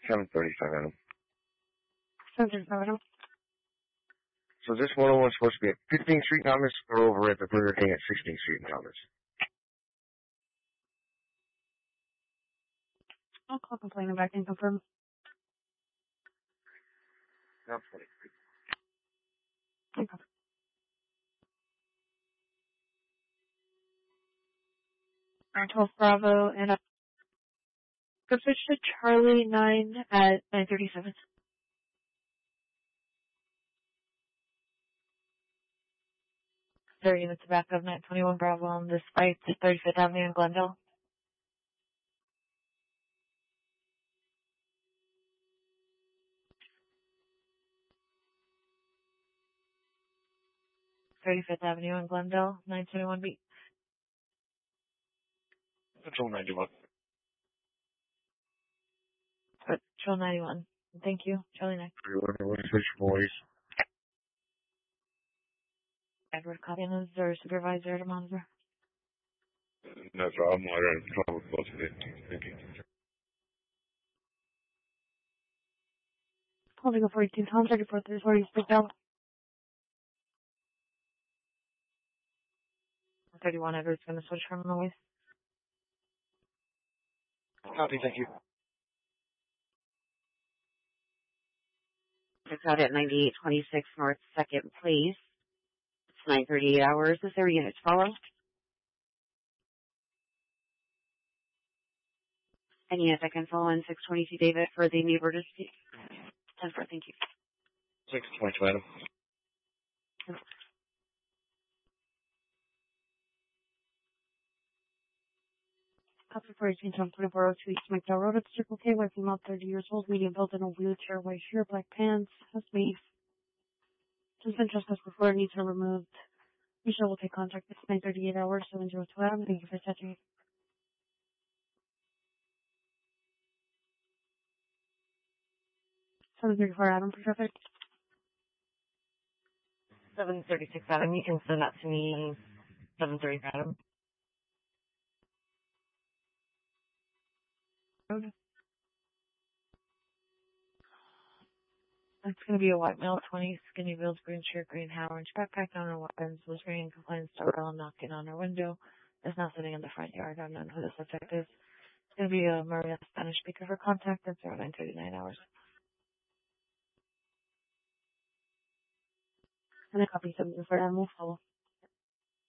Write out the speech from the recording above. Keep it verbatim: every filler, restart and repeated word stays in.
seven thirty-five, Adam. seven thirty-five, Adam. So this one oh one is supposed to be at fifteenth Street in Thomas or over at the Burger King at sixteenth Street in Thomas? I'll call complaining back and confirm. No, twenty-three. Okay. nine twelve Bravo and up. Go switch to Charlie nine at nine thirty-seven. There are units back of nine twenty-one Bravo on this site, thirty-fifth Avenue in Glendale. thirty-fifth Avenue in Glendale, nine twenty-one B. Control ninety-one. Control ninety-one. Thank you. Charlie nine. What is switch boys? Edward Coppins or supervisor to monitor. No problem. I don't have trouble with it. Thank you. Holding a forty-two, Tom thirty-four, thirty-four, you speak down. thirty-one, Edward's going to switch from noise. Copy, thank you. It's out at ninety-eight twenty-six North second Place. It's nine thirty-eight hours. Is there units follow? And yes, I can follow in six twenty-two David for the neighbor dispute. ten four, thank you. six twenty-two, Adam. Copy for eighteen, Tom twenty-four oh two East McDowell Road at Circle K, white female, thirty years old, medium built in a wheelchair, white shirt, black pants, has me. Has been trespassed before, needs her removed. Michelle will take contact. It's nine thirty-eight hours, seven oh two Adam. Thank you for touching. seven thirty-four Adam for traffic. seven thirty-six Adam, you can send that to me. seven thirty Adam. Road. It's going to be a white male, twenty, skinny build, green shirt, green hat, orange backpack, on her weapons, was ringing complaints, doorbell, knocking on her window, is now sitting in the front yard. I don't know who the subject is. It's going to be a Maria Spanish speaker for contact. That's around nine thirty-nine hours. And a copy seven for animal follow.